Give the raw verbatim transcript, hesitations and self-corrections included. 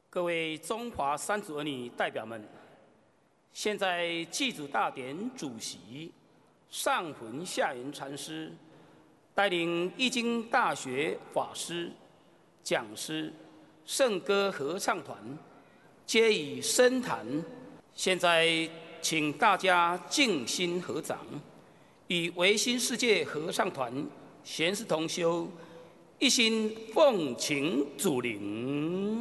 各位中华三族儿女代表们，现在祭祖大典主席上魂下元禅师带领易经大学法师、讲师、圣歌合唱团皆已升坛。现在请大家静心合掌，与维新世界合唱团贤士同修一心奉请祖灵。